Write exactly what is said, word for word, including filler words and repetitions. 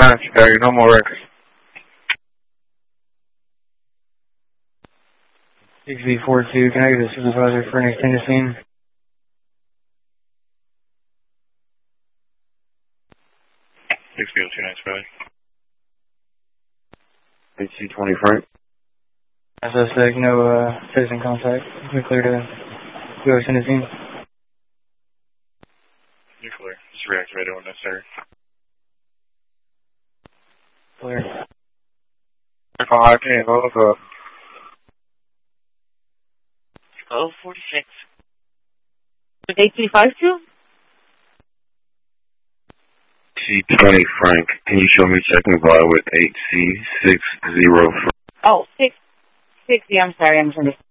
nine, Chicago, no more records. six B four two, can I get a supervisor for an extended scene? six B two nine, Chicago. H C twenty Frank. As I said, no uh, citizen contact. We're clear to go extended scene. You're clear. Just reactivate it when necessary. Clear. I can't hold up. Oh, forty-six. With eight three five two? C twenty Frank. Can you show me checking by with eight C six zero? Oh, six, six, yeah, I'm sorry, I'm sorry.